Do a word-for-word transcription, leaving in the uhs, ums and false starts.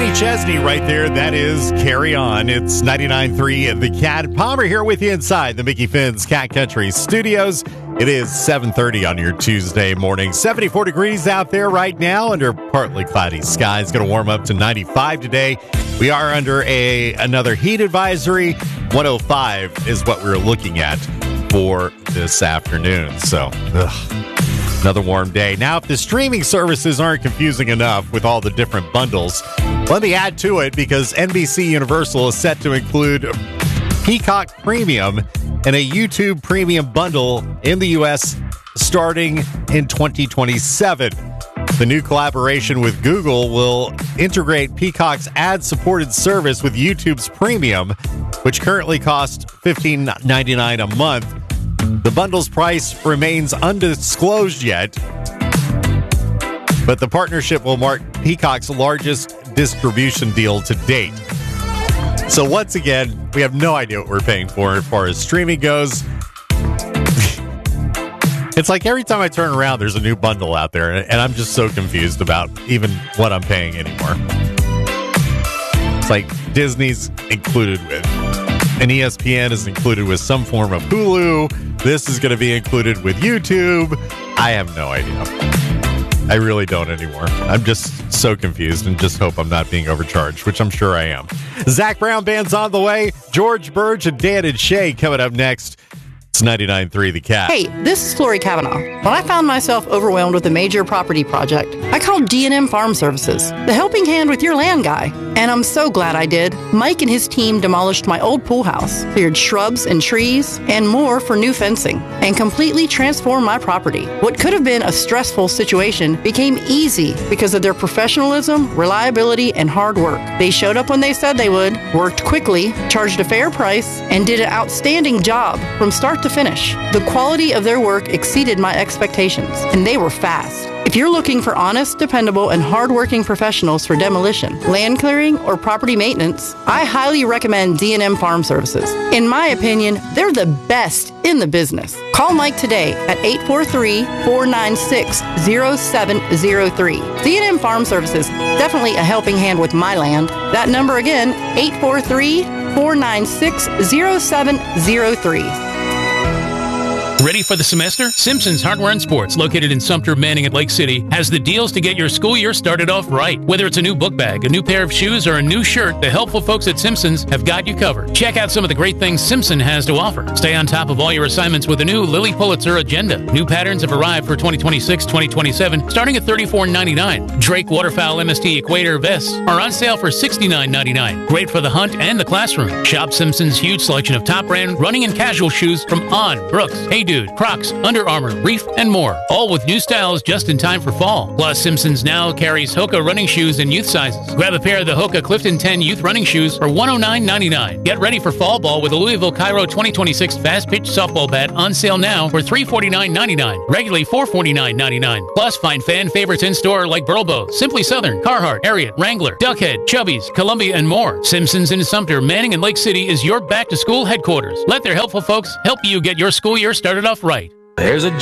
Kenny Chesney right there. That is Carry On. It's ninety-nine point three The Cat. Palmer here with you inside the Mickey Finn's Cat Country Studios. It is seven thirty on your Tuesday morning. seventy-four degrees out there right now under partly cloudy skies. Going to warm up to ninety-five today. We are under a another heat advisory. one oh five is what we're looking at for this afternoon. So, ugh. Another warm day. Now, if the streaming services aren't confusing enough with all the different bundles, let me add to it because N B C Universal is set to include Peacock Premium and a YouTube Premium bundle in the U S starting in twenty twenty-seven. The new collaboration with Google will integrate Peacock's ad-supported service with YouTube's Premium, which currently costs fifteen ninety-nine a month. The bundle's price remains undisclosed yet, but the partnership will mark Peacock's largest distribution deal to date. So once again, we have no idea what we're paying for as far as streaming goes. It's like every time I turn around, there's a new bundle out there, and I'm just so confused about even what I'm paying anymore. It's like Disney's included with, and E S P N is included with some form of Hulu. This is going to be included with YouTube. I have no idea. I really don't anymore. I'm just so confused and just hope I'm not being overcharged, which I'm sure I am. Zach Brown Band's on the way. George Burge and Dan and Shay coming up next. It's ninety-nine point three The Cat. Hey, this is Lori Kavanaugh. When I found myself overwhelmed with a major property project, I called D and M Farm Services, the helping hand with your land guy. And I'm so glad I did. Mike and his team demolished my old pool house, cleared shrubs and trees, and more for new fencing, and completely transformed my property. What could have been a stressful situation became easy because of their professionalism, reliability, and hard work. They showed up when they said they would, worked quickly, charged a fair price, and did an outstanding job from start to finish. The quality of their work exceeded my expectations, and they were fast. If you're looking for honest, dependable, and hardworking professionals for demolition, land clearing, or property maintenance, I highly recommend D and M Farm Services. In my opinion, they're the best in the business. Call Mike today at eight four three, four nine six, zero seven zero three. D and M Farm Services, definitely a helping hand with my land. That number again, eight four three, four nine six, zero seven zero three. Ready for the semester? Simpson's Hardware and Sports, located in Sumter, Manning, at Lake City, has the deals to get your school year started off right. Whether it's a new book bag, a new pair of shoes, or a new shirt, the helpful folks at Simpson's have got you covered. Check out some of the great things Simpson has to offer. Stay on top of all your assignments with a new Lilly Pulitzer agenda. New patterns have arrived for twenty twenty-six twenty twenty-seven, starting at thirty-four ninety-nine. Drake Waterfowl M S T Equator vests are on sale for sixty-nine ninety-nine. Great for the hunt and the classroom. Shop Simpson's huge selection of top brand running and casual shoes from On, Brooks, Hey Dude, Crocs, Under Armour, Reef, and more. All with new styles just in time for fall. Plus, Simpsons now carries Hoka running shoes in youth sizes. Grab a pair of the Hoka Clifton ten youth running shoes for one hundred nine ninety-nine. Get ready for fall ball with a Louisville Cairo twenty twenty-six fast pitch softball bat on sale now for three hundred forty-nine ninety-nine. Regularly four hundred forty-nine ninety-nine. Plus, find fan favorites in store like Burlbo, Simply Southern, Carhartt, Ariat, Wrangler, Duckhead, Chubbies, Columbia, and more. Simpsons in Sumter, Manning, and Lake City is your back-to-school headquarters. Let their helpful folks help you get your school year started off right. There's a